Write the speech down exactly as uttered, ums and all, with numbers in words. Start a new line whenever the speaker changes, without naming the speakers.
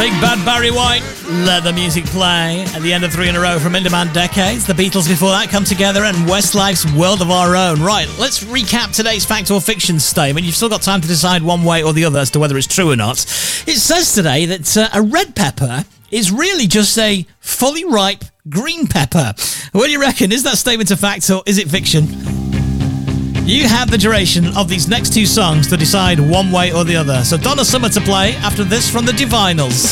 Big Bad Barry White, let the music play. At the end of three in a row from In Demand Decades. The Beatles before that come together, and Westlife's World of Our Own. Right, let's recap today's fact or fiction statement. You've still got time to decide one way or the other as to whether it's true or not. It says today that uh, a red pepper is really just a fully ripe green pepper. What do you reckon? Is that statement a fact or is it fiction? You have the duration of these next two songs to decide one way or the other. So Donna Summer to play after this from the Divinals.